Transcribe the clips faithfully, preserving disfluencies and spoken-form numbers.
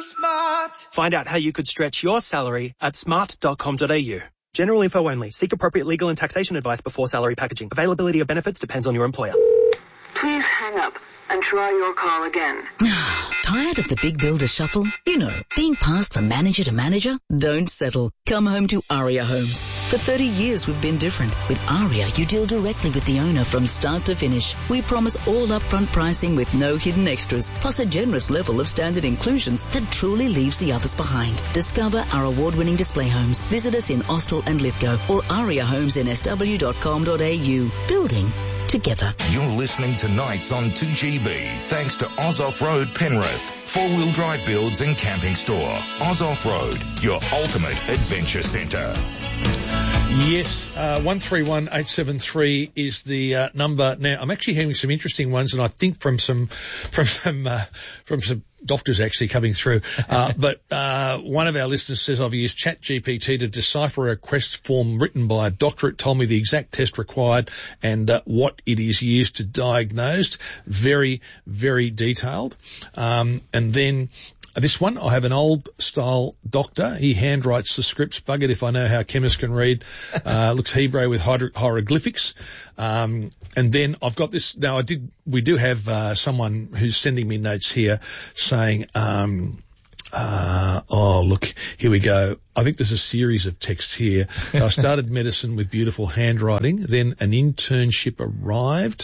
smart. Find out how you could stretch your salary at smart dot com dot a u. General info only. Seek appropriate legal and taxation advice before salary packaging. Availability of benefits depends on your employer. Please hang up and try your call again. Tired of the big builder shuffle? You know, being passed from manager to manager? Don't settle. Come home to Aria Homes. For thirty years we've been different. With Aria, you deal directly with the owner from start to finish. We promise all upfront pricing with no hidden extras, plus a generous level of standard inclusions that truly leaves the others behind. Discover our award-winning display homes. Visit us in Austral and Lithgow or aria homes n s w dot com dot a u. Building together. You're listening to Nights on two G B, thanks to Oz Off-Road Penrith, four-wheel drive builds and camping store. Oz Off-Road, your ultimate adventure centre. Yes, uh, one three one eight seven three is the uh, number. Now, I'm actually hearing some interesting ones, and I think from some, from some, uh, from some doctors actually coming through. Uh, but uh, one of our listeners says, I've used ChatGPT to decipher a request form written by a doctor. It told me the exact test required and uh, what it is used to diagnose. Very, very detailed. Um, and then this one, I have an old-style doctor. He handwrites the scripts. Bug it if I know how chemists can read. Uh, looks Hebrew with hydro- hieroglyphics. Um, and then I've got this. Now, I did. We do have uh, someone who's sending me notes here saying, um, uh, oh, look, here we go. I think there's a series of texts here. I started medicine with beautiful handwriting. Then an internship arrived,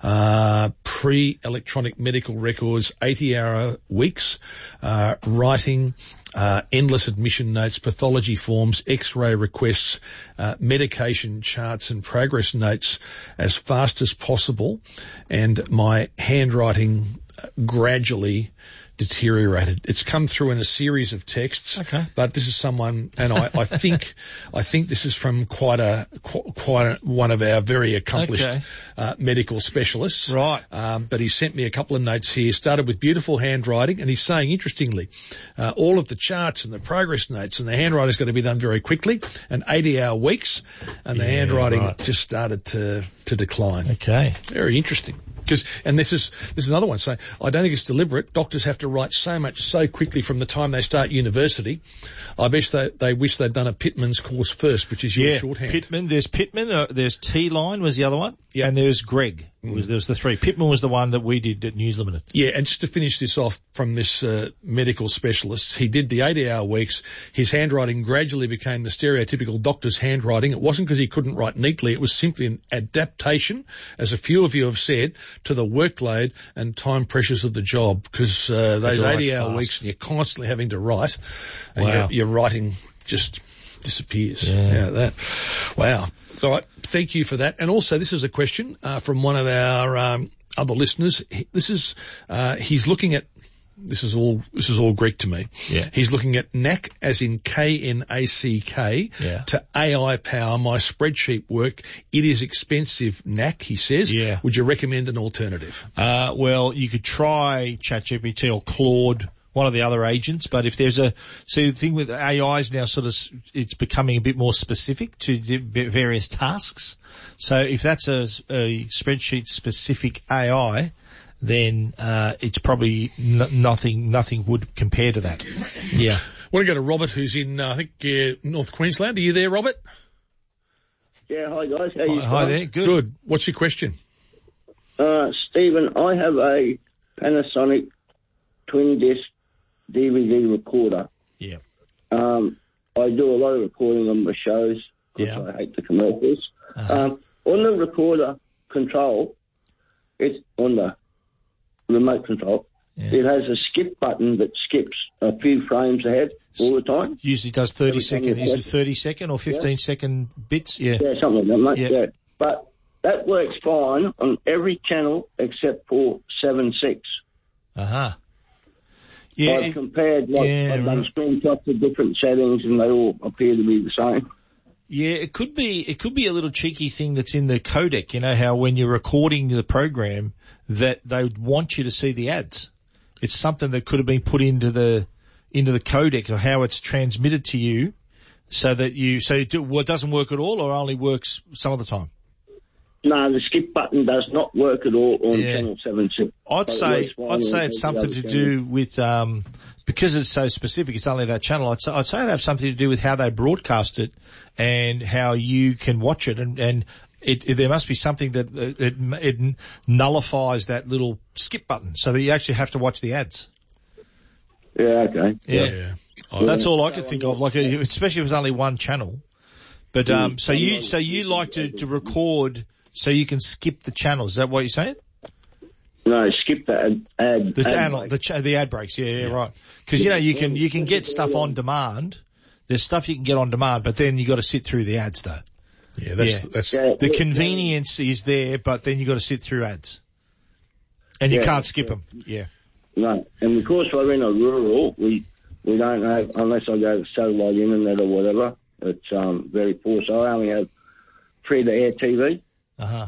uh, pre-electronic medical records, eighty-hour weeks, uh, writing, uh, endless admission notes, pathology forms, x-ray requests, uh, medication charts and progress notes as fast as possible. And my handwriting gradually deteriorated. It's come through in a series of texts, okay. But this is someone, and I, I think, I think this is from quite a, qu- quite a, one of our very accomplished okay. uh, medical specialists. Right. Um, but he sent me a couple of notes here. Started with beautiful handwriting, and he's saying, interestingly, uh, all of the charts and the progress notes and the handwriting's got to be done very quickly, and eighty-hour weeks, and the yeah, handwriting right. just started to to decline. Okay. Very interesting. Because, and this is, this is another one. So I don't think it's deliberate. Doctors have to write so much so quickly from the time they start university. I bet they, they wish they'd done a Pitman's course first, which is your yeah, shorthand. Pitman. There's Pitman. Uh, there's T-Line was the other one. Yeah. And there's Greg. Mm. Was, there was the three. Pitman was the one that we did at News Limited. Yeah, and just to finish this off from this uh, medical specialist, he did the eighty-hour weeks. His handwriting gradually became the stereotypical doctor's handwriting. It wasn't because he couldn't write neatly. It was simply an adaptation, as a few of you have said, to the workload and time pressures of the job. Because uh, those eighty-hour weeks, and you're constantly having to write, and wow. your, your writing just disappears. Yeah. yeah, that. Wow. All right. Thank you for that. And also, this is a question uh, from one of our um, other listeners. He, this is uh, he's looking at. This is all. This is all Greek to me. Yeah. He's looking at N A C, as in K N A C K, yeah. to A I power my spreadsheet work. It is expensive, N A C. He says. Yeah. Would you recommend an alternative? Uh, well, you could try ChatGPT or Claude, one of the other agents, but if there's a, see the thing with A I is now sort of, it's becoming a bit more specific to various tasks. So if that's a, a spreadsheet specific A I, then, uh, it's probably n- nothing, nothing would compare to that. Yeah. I want to go to Robert, who's in, uh, I think, uh, North Queensland. Are you there, Robert? Yeah, hi guys. How you Hi, hi there. Good. Good. What's your question? Uh, Stephen, I have a Panasonic twin disc D V D recorder. Yeah. Um, I do a lot of recording on my shows because Yeah. I hate the commercials. Uh-huh. Um, on the recorder control, it's on the remote control. Yeah. It has a skip button that skips a few frames ahead all the time. Usually does thirty Every time second, you is it press- thirty second or fifteen second bits? Yeah. Yeah, something like that, mate. Yeah. Yeah. But that works fine on every channel except for seven six. Uh-huh. Yeah. I've it- compared, like, yeah, I've done right. screenshots of different settings and they all appear to be the same. Yeah, it could be, it could be a little cheeky thing that's in the codec. You know how when you're recording the program that they would want you to see the ads. It's something that could have been put into the, into the codec or how it's transmitted to you so that you, so it, well, it doesn't work at all or only works some of the time. No, the skip button does not work at all on Yeah. Channel seven two. I'd But it say works fine I'd on say it's all the something other to channels. do with um because it's so specific. It's only that channel. I'd say, I'd say it have something to do with how they broadcast it and how you can watch it. And and it, it there must be something that uh, it it nullifies that little skip button so that you actually have to watch the ads. Yeah, okay. Yeah, Yeah. I- that's all I could think of. Like, a, especially if it's only one channel. But um, so you so you like to to record so you can skip the channel. Is that what you're saying? No, skip the ad. ad The ad channel, break. the ch- the ad breaks, yeah, yeah, right. Because you know you can you can get stuff on demand. There's stuff you can get on demand, but then you got to sit through the ads though. Yeah, that's, Yeah. that's, Yeah, The yeah, convenience is there, but then you got to sit through ads, and you Yeah, can't skip yeah. them. Yeah, No, and because we're in a rural, we we don't have, unless I go to satellite internet or whatever, it's um very poor. So I only have free-to-air T V. uh huh.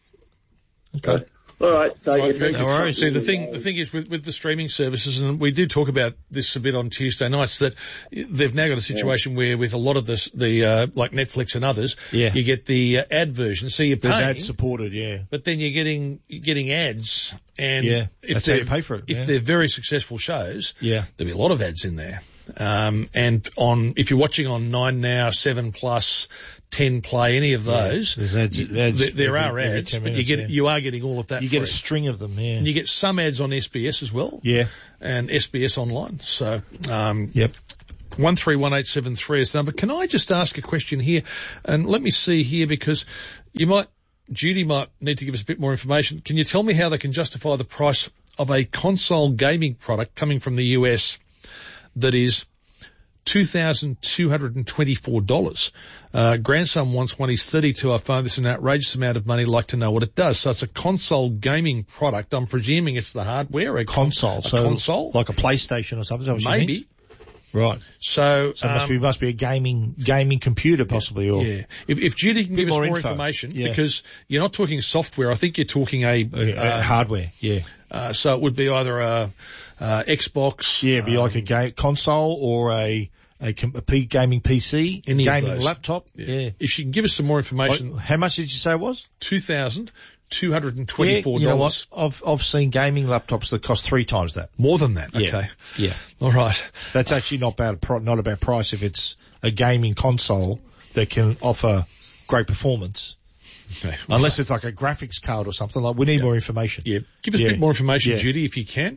Okay. All right, so Right, you think no worries. See, the thing, the thing is with, with the streaming services, and we do talk about this a bit on Tuesday nights, that they've now got a situation where with a lot of this, the, uh, like Netflix and others, Yeah. you get the uh, ad version. So you're There's paying, ads supported. Yeah. but then you're getting, you're getting ads. And Yeah, if that's how you they're- pay for it, If yeah. they're very successful shows, Yeah. there'll be a lot of ads in there. Um, and on, if you're watching on Nine Now, Seven Plus, Ten Play, any of those, There's ads- you- ads there, there every- are every ads, ten but you minutes, get, yeah. you are getting all of that You free. get a string of them. Yeah. And you get some ads on S B S as well. Yeah. And S B S Online. So, um, Yep. one three one eight seven three is the number. Can I just ask a question here? And let me see here, because you might, Judy might need to give us a bit more information. Can you tell me how they can justify the price of a console gaming product coming from the U S that is two thousand two hundred twenty-four dollars. Uh, grandson wants one. He's thirty-two. I find this an outrageous amount of money. I'd like to know what it does. So it's a console gaming product. I'm presuming it's the hardware. A Console. A so console? like a PlayStation or something. Is that what she Maybe. means? Right. So, So it must um, be must be a gaming gaming computer possibly, or yeah. If, if Judy can Bit give us more more, info. information, Yeah. because you're not talking software. I think you're talking a, uh, uh, uh, hardware. Yeah. uh, so it would be either a, uh, Xbox. Yeah, it'd be um, like a game console or a a, com- a P, gaming P C, Any of gaming those. laptop. Yeah. If she can give us some more information, Like, how much did you say it was? two thousand two hundred twenty-four Yeah, you know dollars. what? I've I've seen gaming laptops that cost three times that. More than that. Yeah. Okay. Yeah. All right. That's actually not bad. Pro- not a bad price if it's a gaming console that can offer great performance. Okay. Unless it's like a graphics card or something. Like we need more information. Yeah. Give us Yeah. a bit more information, Yeah. Judy, if you can.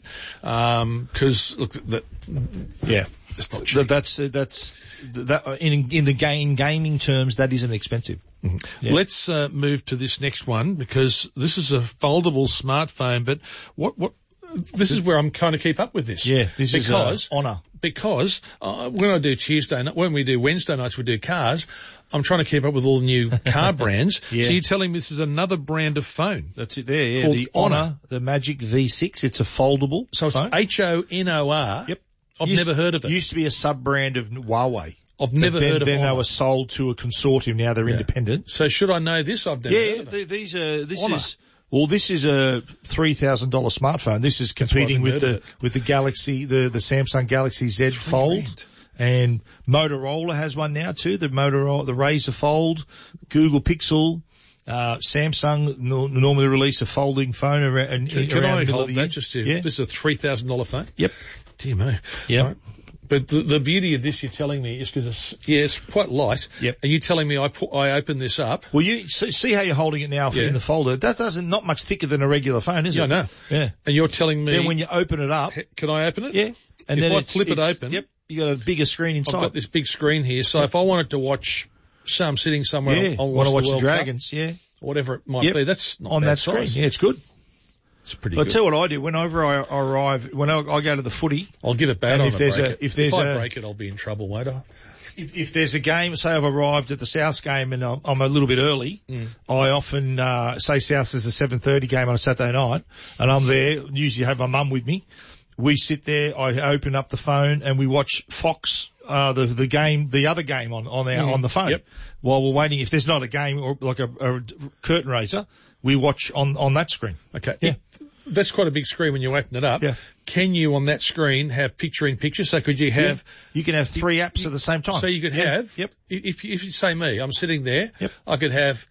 Um 'cause look, that, Yeah. that's not That, cheap. that's that's that in in the game gaming terms that isn't expensive. Yeah. Let's uh, move to this next one, because this is a foldable smartphone, but what, what, this is where I'm trying to keep up with this. Yeah, this because, is uh, Honor. Because uh, when I do Tuesday, ni- when we do Wednesday nights, we do cars. I'm trying to keep up with all the new car brands. Yeah. So you're telling me this is another brand of phone. That's it there. Yeah, Called the Honor. Honor, the Magic V six. It's a foldable. So it's phone. H O N O R. Yep. I've Used- never heard of it. Used to be a sub brand of Huawei. I've But never then, heard of Then Honor. they were sold to a consortium. Now they're Yeah. independent. So should I know this? I've never Yeah, heard yeah, of it. th- these are. This Honor. is. Well, this is a three thousand dollar smartphone. This is That's why I've competing with never heard the of with the Galaxy, the the Samsung Galaxy Z Three Fold, grand. and Motorola has one now too. The Motorola, the Razr Fold, Google Pixel, uh, Samsung no, normally release a folding phone around. Can, can around I the middle hold of the that year. just to, Yeah. this is a three thousand dollars phone? Yep. Dear me. Yep. Right. But the, the beauty of this, you're telling me, is because it's, yeah, it's quite light. Yep. And you're telling me I put, I open this up. Well, you see, see how you're holding it now Yeah. in the folder. That doesn't not much thicker than a regular phone, is Yeah, I it? know. Yeah. And you're telling me. Then when you open it up, Can I open it? yeah, and If then I it's- flip it it's- open- yep, you got a bigger screen I've inside. got this big screen here. So if I wanted to watch, say I'm sitting somewhere, yeah, I'll want to watch the the World Cup, Dragons? Yeah, or whatever it might Yep. be. That's not on bad that screen. size. Yeah, it's good. It's pretty I'll good. tell you what I do. Whenever I arrive, when I, I go to the footy, I'll give it back And on if a there's break a- it. if there's I a- break it, I'll be in trouble, won't I? if, if there's a game, say I've arrived at the South game and I'm, I'm a little bit early, Mm. I often uh, say South is a seven thirty game on a Saturday night, and I'm there. Usually have my mum with me. We sit there. I open up the phone and we watch Fox. Uh, the the game, the other game on on our, Mm. on the phone. Yep. While we're waiting, if there's not a game or like a, a curtain raiser, we watch on on that screen. Okay. Yeah. That's quite a big screen when you open it up. Yeah. Can you on that screen have picture in picture? So could you have, You can have three apps at the same time. so you could Yeah. have, Yep. if, if you say me, I'm sitting there, Yep. I could have,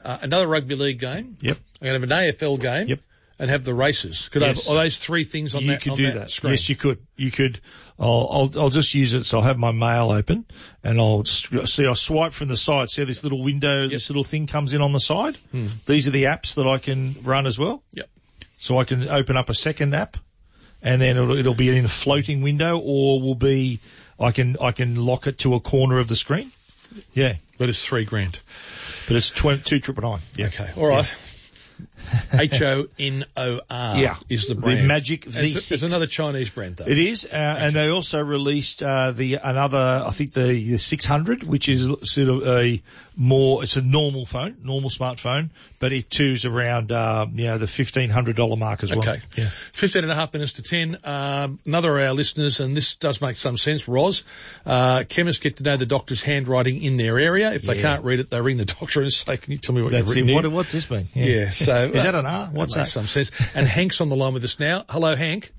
uh, another rugby league game. Yep. I'm going to have an A F L game. Yep. And have the races. Could Yes. I have all those three things on you that, could on do that, that. screen? Yes, you could. You could. I'll, I'll, I'll just use it. So I'll have my mail open and I'll see, I swipe from the side. See how this little window, yep. this little thing comes in on the side? Hmm. These are the apps that I can run as well. Yep. So I can open up a second app and then it'll, it'll be in a floating window or will be, I can, I can lock it to a corner of the screen. Yeah. But it's three grand. But it's tw- two triple nine. Yeah. Okay. All right. Yeah. H O N O R yeah. is the brand. The Magic V six. It's, it's another Chinese brand, though. It is, uh, okay. And they also released uh, the another, I think the, the six hundred, which is sort of a more, it's a normal phone, normal smartphone, but it too's around, uh, you know, the fifteen hundred dollars mark as well. Okay. Yeah. fifteen and a half minutes to ten. Um, another of our listeners, and this does make some sense, Roz, uh, chemists get to know the doctor's handwriting in their area. If yeah. they can't read it, they ring the doctor and say, can you tell me what That's you've written it. here? What, what's this mean? Yeah. yeah so, is uh, that an R? What's that? Makes some sense. And Hank's on the line with us now. Hello, Hank.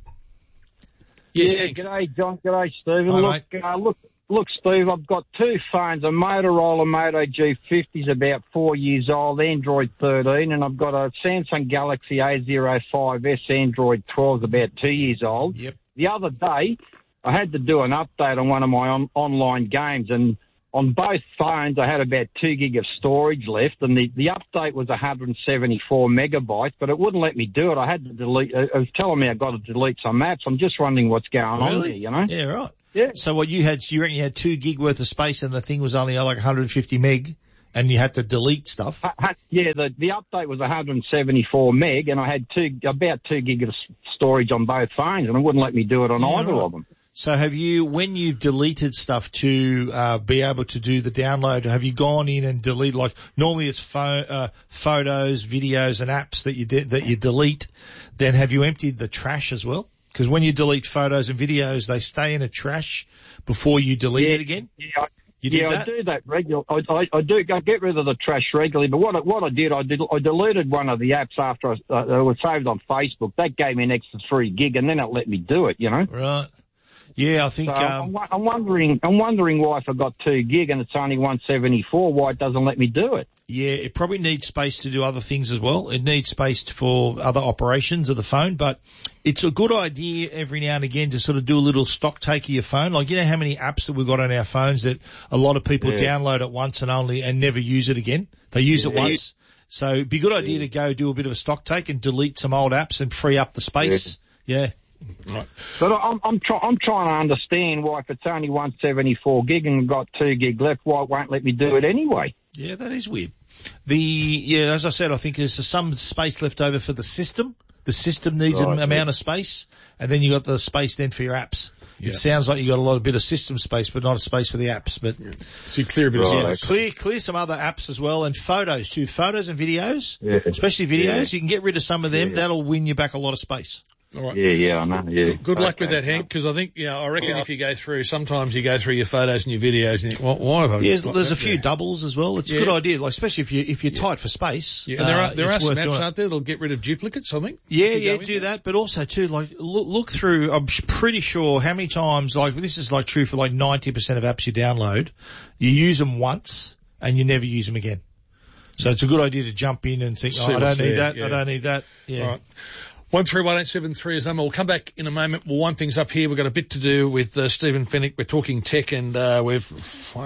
Yes, yeah, Hank. G'day, John. G'day, Stephen. Hi, look, uh, look, look, Steve, I've got two phones. A Motorola Moto G fifty is about four years old, Android thirteen, and I've got a Samsung Galaxy A zero five S Android twelve, is about two years old. Yep. The other day, I had to do an update on one of my on- online games, and on both phones, I had about two gig of storage left, and the, the update was one hundred seventy-four megabytes, but it wouldn't let me do it. I had to delete. It was telling me I got to delete some apps. I'm just wondering what's going really? on there, you know? Yeah, right. Yeah. So what you had, you reckon you had two gig worth of space, and the thing was only like one hundred fifty meg, and you had to delete stuff. I, I, yeah, the the update was one hundred seventy-four meg, and I had two about two gig of storage on both phones, and it wouldn't let me do it on yeah, either right. of them. So have you, when you've deleted stuff to uh, be able to do the download, have you gone in and deleted, like normally it's pho- uh, photos, videos and apps that you de- that you delete, then have you emptied the trash as well? Because when you delete photos and videos, they stay in a trash before you delete yeah, it again? Yeah, I, you did yeah that? I do that regularly. I, I, I do I get rid of the trash regularly, but what I, what I did, I did, I deleted one of the apps after I, uh, it was saved on Facebook. That gave me an extra three gig, and then it let me do it, you know? Right. Yeah, I think. So um, I'm, I'm wondering. I'm wondering why if I got two gig and it's only one seventy-four, why it doesn't let me do it. Yeah, it probably needs space to do other things as well. It needs space for other operations of the phone, but it's a good idea every now and again to sort of do a little stock take of your phone. Like, you know how many apps that we've got on our phones that a lot of people yeah. download it once and only and never use it again? They use yeah. it once. So it'd be a good idea to go do a bit of a stock take and delete some old apps and free up the space. Yeah. yeah. Right. But I'm I'm, try, I'm trying to understand why if it's only one seventy-four gig and got two gig left, why it won't let me do it anyway. Yeah, that is weird. The yeah, as I said, I think there's some space left over for the system. The system needs right, an yeah. amount of space, and then you got the space then for your apps. Yeah. It sounds like you got a lot of bit of system space, but not a space for the apps. But yeah. So you clear a bit right. of yeah, space. clear clear some other apps as well, and photos too. Photos and videos, yeah. especially videos. Yeah. You can get rid of some of them. Yeah. That'll win you back a lot of space. All right. Yeah, yeah, I know. Yeah. Good luck okay. with that, Hank, because I think, you know, I reckon yeah. if you go through, sometimes you go through your photos and your videos and you think, well, why have I Yeah, got there's that a few there? doubles as well. It's yeah. a good idea, like especially if you if you're yeah. tight for space. Yeah. And there uh, are there are it's some worth apps doing. out there that'll get rid of duplicates, I think. Yeah, You yeah, go do in that, but also too, like, look, look through, I'm pretty sure how many times, like, this is like true for like ninety percent of apps you download, you use them once and you never use them again. So it's a good idea to jump in and think, See oh, I don't what's need there, that, yeah. I don't need that. Yeah. All right. One three one eight seven three is number. We'll come back in a moment. We'll wind things up here. We've got a bit to do with uh, Stephen Fennick. We're talking tech and uh, we've...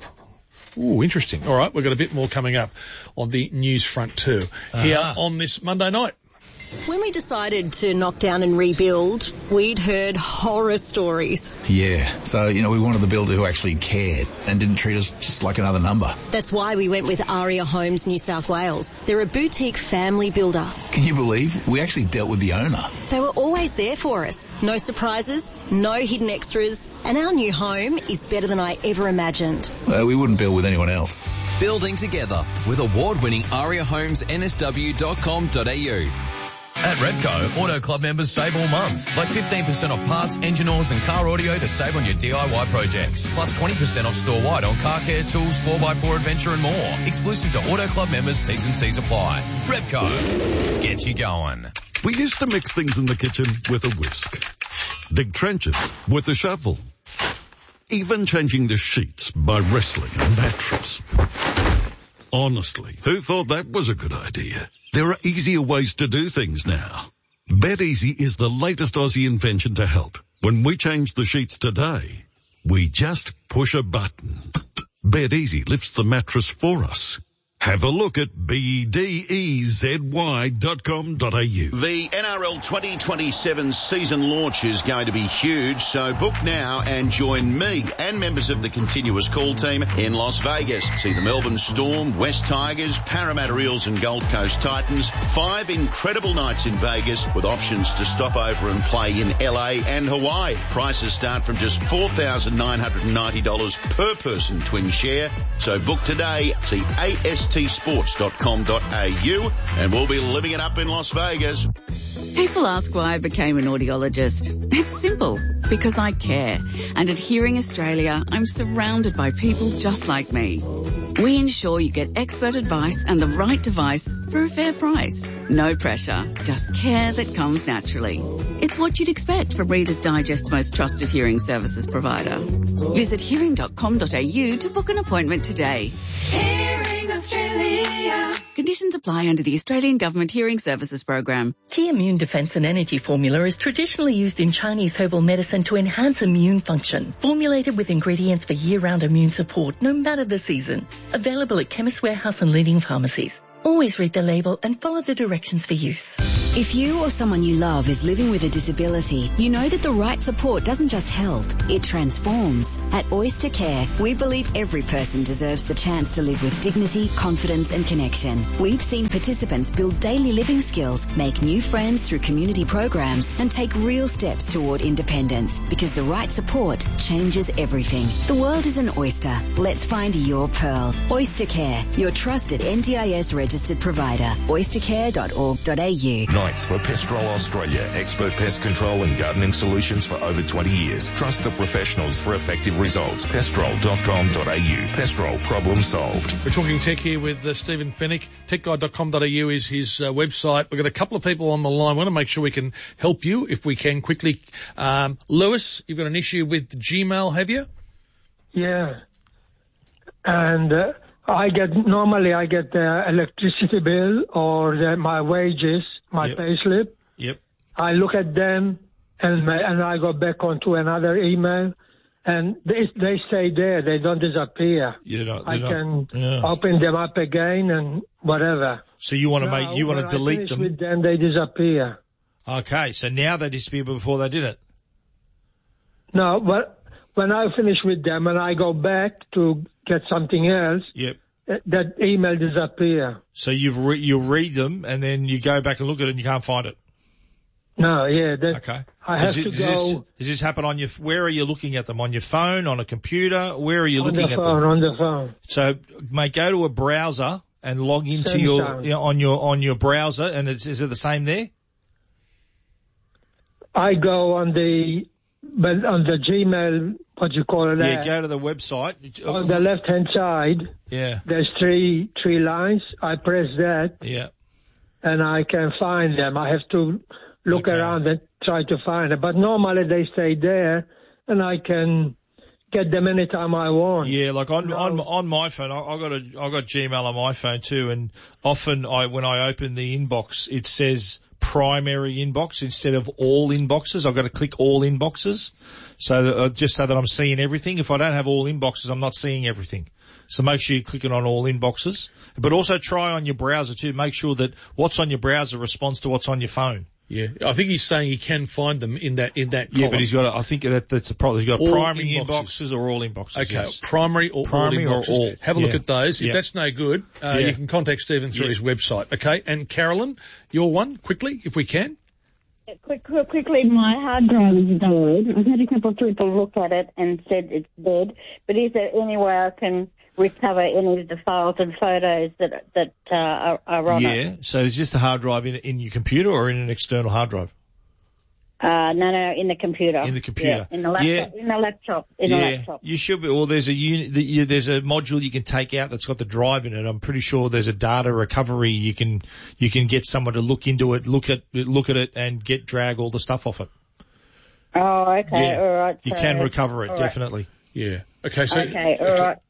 Ooh, interesting. All right, we've got a bit more coming up on the news front too. Uh-huh. Here on this Monday night. When we decided to knock down and rebuild, we'd heard horror stories. Yeah, so, you know, we wanted the builder who actually cared and didn't treat us just like another number. That's why we went with Aria Homes New South Wales. They're a boutique family builder. Can you believe? We actually dealt with the owner. They were always there for us. No surprises, no hidden extras, and our new home is better than I ever imagined. Well, we wouldn't build with anyone else. Building together with award-winning aria homes n s w dot com dot a u. At Repco, Auto Club members save all month. Like fifteen percent off parts, engine oils and car audio to save on your D I Y projects. Plus twenty percent off store-wide on car care tools, four by four adventure and more. Exclusive to Auto Club members, T's and C's apply. Repco, get you going. We used to mix things in the kitchen with a whisk. Dig trenches with a shovel. Even changing the sheets by wrestling a mattress. Honestly, who thought that was a good idea? There are easier ways to do things now. BetEasy is the latest Aussie invention to help. When we change the sheets today, we just push a button. BetEasy lifts the mattress for us. Have a look at B E D E Z Y dot com dot A U. The N R L twenty twenty-seven season launch is going to be huge, so book now and join me and members of the Continuous Call team in Las Vegas. See the Melbourne Storm, West Tigers, Parramatta Eels and Gold Coast Titans. Five incredible nights in Vegas with options to stop over and play in L A and Hawaii. Prices start from just four thousand nine hundred ninety dollars per person twin share. So book today. See A S T sports dot com dot A U and we'll be living it up in Las Vegas. People ask why I became an audiologist. It's simple, because I care. And at Hearing Australia, I'm surrounded by people just like me. We ensure you get expert advice and the right device for a fair price. No pressure, just care that comes naturally. It's what you'd expect from Reader's Digest's most trusted hearing services provider. Visit hearing dot com dot A U to book an appointment today. Hearing Australia. Conditions apply under the Australian Government Hearing Services Program. Key Immune Defense and Energy Formula is traditionally used in Chinese herbal medicine to enhance immune function. Formulated with ingredients for year-round immune support, no matter the season. Available at Chemist Warehouse and leading pharmacies. Always read the label and follow the directions for use. If you or someone you love is living with a disability, you know that the right support doesn't just help, it transforms. At Oyster Care, we believe every person deserves the chance to live with dignity, confidence and connection. We've seen participants build daily living skills, make new friends through community programs and take real steps toward independence because the right support changes everything. The world is an oyster. Let's find your pearl. Oyster Care, your trusted N D I S registered provider. oyster care dot org dot A U. Knights for Pestrol Australia. Expert pest control and gardening solutions for over twenty years. Trust the professionals for effective results. pestrol dot com dot A U. Pestrol, problem solved. We're talking tech here with uh, Stephen Fennick. tech guide dot com dot A U is his uh, website. We've got a couple of people on the line. We want to make sure we can help you if we can quickly. Um, Lewis, you've got an issue with Gmail, have you? Yeah. And uh, I get, normally I get the electricity bill or the, my wages, my Yep. pay slip. Yep. I look at them and my, and I go back onto another email and they, they stay there. They don't disappear. You're not, I they're can not- yeah. open them up again and whatever. So you want to Now, make, you want when to I delete finish them. with them, they disappear. Okay, so now they disappear before they did it. No, but when I finish with them and I go back to get something else, Yep. that, that email disappear. So you've re- you read them and then you go back and look at it and you can't find it. No, yeah. That, Okay. I have Does it- to does go This, does this happen on your? Where are you looking at them? On your phone? On a computer? Where are you on looking the at phone, them? on the phone. So, mate, go to a browser and log into Same your time. you know, on your on your browser, and it's, is it the same there? I go on the, but on the Gmail, what you call it? Yeah, there, go to the website. on the left-hand side, Yeah, there's three three lines. I press that, yeah. and I can find them. I have to look Okay. around and try to find it. But normally they stay there, and I can get them anytime I want. Yeah, like on on on my phone, I, I got a I got Gmail on my phone too, and often I when I open the inbox, it says primary inbox instead of all inboxes. I've got to click all inboxes, so that, uh, just so that I'm seeing everything. If I don't have all inboxes, I'm not seeing everything. So make sure you click it on all inboxes, but also try on your browser too. Make sure that what's on your browser responds to what's on your phone. Yeah, I think he's saying he can find them in that in that. Yeah, column. but he's got. A, I think that that's the problem. He's got All primary inboxes. inboxes or all inboxes. Okay, yes. primary or Primary all or inboxes. all. Have a look Yeah. at those. If Yeah. that's no good, uh, Yeah. you can contact Stephen through Yeah. his website. Okay, and Carolyn, your one quickly, if we can. Quick, quick, quickly, my hard drive has died. I've had a couple of people look at it and said it's dead. But is there any way I can recover any of the files and photos that that uh, are, are on Yeah. it? So is this the hard drive in in your computer or in an external hard drive? Uh, no, no, in the computer. In the computer. Yeah, in the laptop. Yeah. In the laptop. In yeah, the laptop. you should be. Well, there's a unit. The, you, there's a module you can take out that's got the drive in it. I'm pretty sure there's a data recovery. You can you can get someone to look into it, look at look at it, and get drag all the stuff off it. Oh, okay, Yeah. all right. You so- can recover it all right. definitely. Yeah. Okay. So Okay, all right.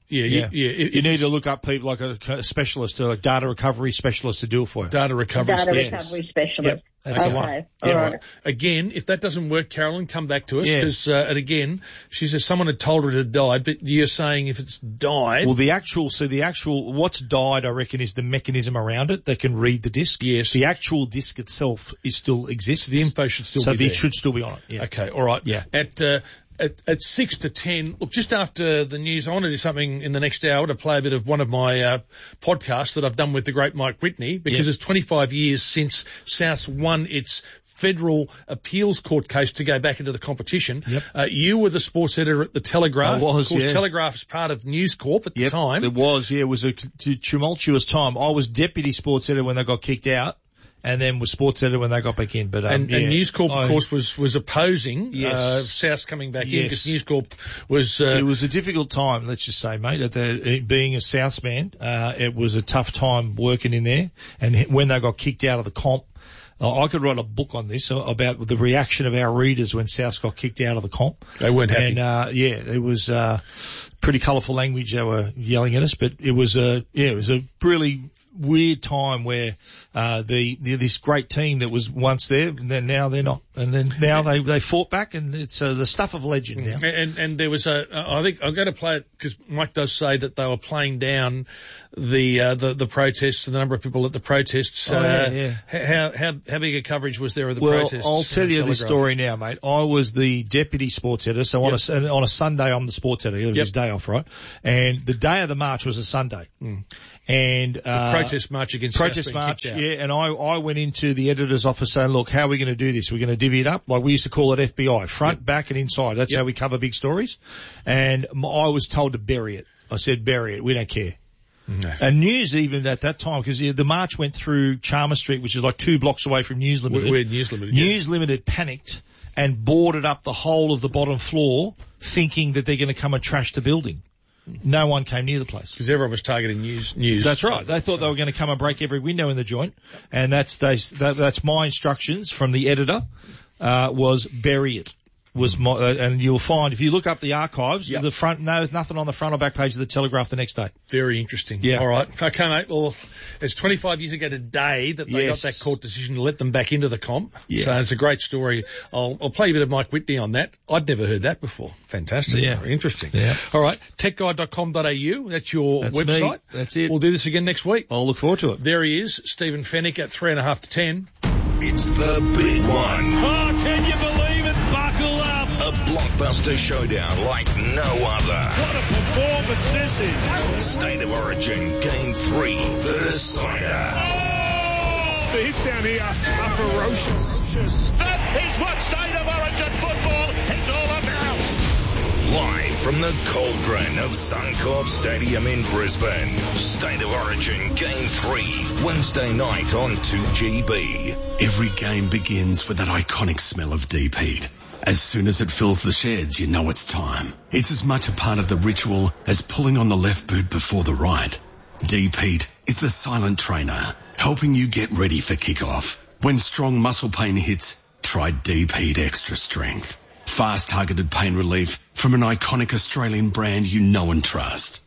Yeah, Yeah. You, yeah. It, you need to look up people like a, a specialist, a data recovery specialist to do it for you. Data recovery Data specialist. recovery specialist. Yep. That's okay. the one. All Yeah, right. right. Again, if that doesn't work, Carolyn, come back to us Yeah. because, uh, and again, she says someone had told her it had died, but you're saying if it's died. Well, the actual, so the actual, what's died, I reckon, is the mechanism around it that can read the disc. Yes. The actual disc itself is still exists. The info should still so be there. it should still be on it. Yeah. Okay, all right. Yeah. At, uh, At, at six to ten, look, just after the news, I want to do something in the next hour to play a bit of one of my uh, podcasts that I've done with the great Mike Whitney, because Yep. it's twenty-five years since Souths won its federal appeals court case to go back into the competition. Yep. Uh, you were the sports editor at the Telegraph. I was, Of course, yeah. Telegraph is part of News Corp at the Yep, time. It was, yeah, it was a t- tumultuous time. I was deputy sports editor when they got kicked out, and then was sports editor when they got back in. But um, and, yeah, and News Corp, of I- course, was, was opposing Yes. uh, South coming back in Yes. because News Corp was... Uh, it was a difficult time, let's just say, mate. At the, being a Souths man, uh, it was a tough time working in there. And when they got kicked out of the comp, uh, I could write a book on this uh, about the reaction of our readers when Souths got kicked out of the comp. They weren't happy. And uh, yeah, it was uh, pretty colourful language they were yelling at us, but it was a yeah, it was a really weird time where uh, the, the this great team that was once there, and then now they're not, and then now they they fought back, and it's uh, the stuff of legend now. And and there was a, I think I'm going to play it because Mike does say that they were playing down the uh, the the protests and the number of people at the protests. Oh, uh, yeah, How how how big a coverage was there of the Well, protests? I'll tell in you this Telegraph? story now, mate. I was the deputy sports editor, so on, a, on a Sunday I'm the sports editor. It was Yep. his day off, right? And the day of the march was a Sunday. Mm. And The uh, protest march against South protest being march, kicked out. yeah. And I, I went into the editor's office saying, look, how are we going to do this? We're going to divvy it up. Like we used to call it F B I, front, Yep. back and inside. That's Yep. how we cover big stories. And m- I was told to bury it. I said, bury it. We don't care. No. And News even at that time, because the march went through Chalmers Street, which is like two blocks away from News Limited. We're News Limited. yeah. News Limited panicked and boarded up the whole of the bottom floor, thinking that they're going to come and trash the building. No one came near the place. Because everyone was targeting news. News. That's right. They thought they were going to come and break every window in the joint, and that's they, that, that's my instructions from the editor. Uh, was bury it. Was my, uh, and you'll find if you look up the archives, Yep. the front, no, nothing on the front or back page of the Telegraph the next day. Very interesting. Yeah. All right. Okay, mate. Well, it's twenty-five years ago today that they Yes. got that court decision to let them back into the comp. Yeah. So it's a great story. I'll, I'll play a bit of Mike Whitney on that. I'd never heard that before. Fantastic. Yeah. Very interesting. Yeah. All right. tech guide dot com dot a u. That's your That's website. me. That's it. We'll do this again next week. I'll look forward to it. There he is, Stephen Fennick at three and a half to ten. It's the big one. Oh, can you believe it? Buckle up. A blockbuster showdown like no other. What a performance this is. State of Origin Game three, the decider. Oh, the hits down here are ferocious. That is what State of Origin football is all about. Live from the cauldron of Suncorp Stadium in Brisbane. State of Origin Game three, Wednesday night on two G B. Every game begins with that iconic smell of deep heat. As soon as it fills the sheds, you know it's time. It's as much a part of the ritual as pulling on the left boot before the right. Deep heat is the silent trainer, helping you get ready for kickoff. When strong muscle pain hits, try Deep Heat Extra Strength. Fast targeted pain relief from an iconic Australian brand you know and trust.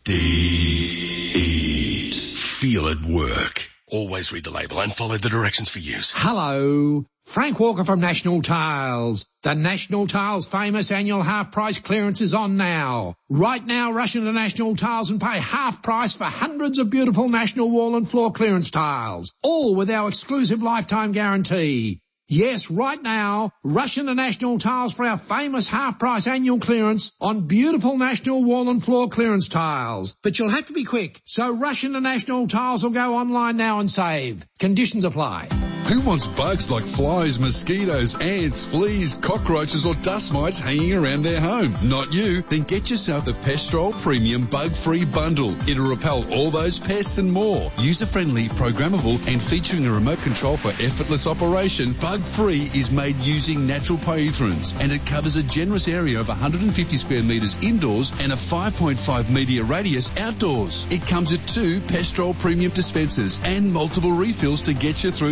Deep Heat. Feel it work. Always read the label and follow the directions for use. Hello, Frank Walker from National Tiles. The National Tiles famous annual half price clearance is on now. Right now, rush into National Tiles and pay half price for hundreds of beautiful National wall and floor clearance tiles, all with our exclusive lifetime guarantee. Yes, right now, rush into National Tiles for our famous half-price annual clearance on beautiful National wall and floor clearance tiles. But you'll have to be quick, so rush into National Tiles or go online now and save. Conditions apply. Who wants bugs like flies, mosquitoes, ants, fleas, cockroaches or dust mites hanging around their home? Not you. Then get yourself the Pestrol Premium Bug-Free Bundle. It'll repel all those pests and more. User-friendly, programmable and featuring a remote control for effortless operation, Bug-Free is made using natural pyrethrins and it covers a generous area of one hundred fifty square metres indoors and a five point five metre radius outdoors. It comes with two Pestrol Premium dispensers and multiple refills to get you through the insect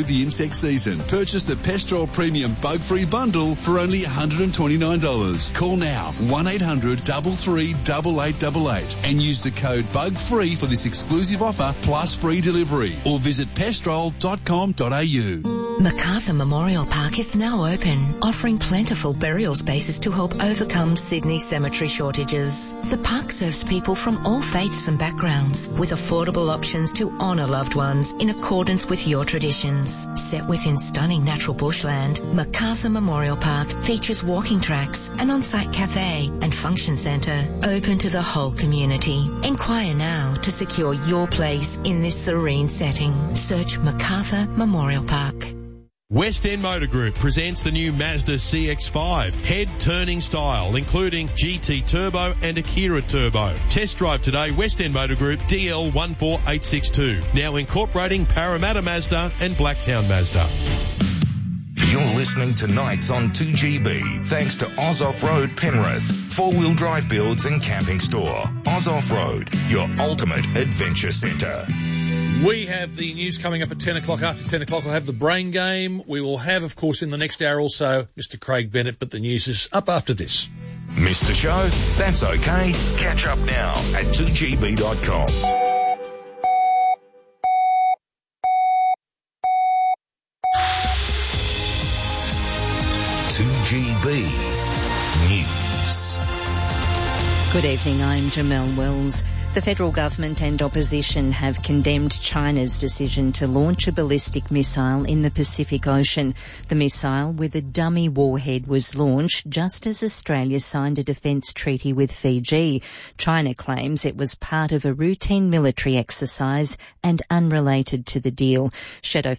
next season. Purchase the Pestrol Premium Bug-Free Bundle for only one hundred twenty-nine dollars. Call now, one eight hundred three three eight eight eight eight, and use the code BUGFREE for this exclusive offer plus free delivery, or visit pestrol dot com dot a u. Macarthur Memorial Park is now open, offering plentiful burial spaces to help overcome Sydney cemetery shortages. The park serves people from all faiths and backgrounds, with affordable options to honour loved ones in accordance with your traditions. Set within stunning natural bushland, Macarthur Memorial Park features walking tracks, an on-site cafe and function centre open to the whole community. Inquire now to secure your place in this serene setting. Search Macarthur Memorial Park. West End Motor Group presents the new Mazda C X five, head-turning style, including G T Turbo and Akira Turbo. Test drive today, West End Motor Group, D L one four eight six two. Now incorporating Parramatta Mazda and Blacktown Mazda. You're listening to Nights on two G B, thanks to Oz Off-Road Penrith, four-wheel drive builds and camping store. Oz Off-Road, your ultimate adventure centre. We have the news coming up at ten o'clock. After ten o'clock, we'll have the brain game. We will have, of course, in the next hour also, Mister Craig Bennett, but the news is up after this. Missed the show? That's okay. Catch up now at two G B dot com. two G B News. Good evening, I'm Jamelle Wells. The federal government and opposition have condemned China's decision to launch a ballistic missile in the Pacific Ocean. The missile with a dummy warhead was launched just as Australia signed a defence treaty with Fiji. China claims it was part of a routine military exercise and unrelated to the deal. Shadow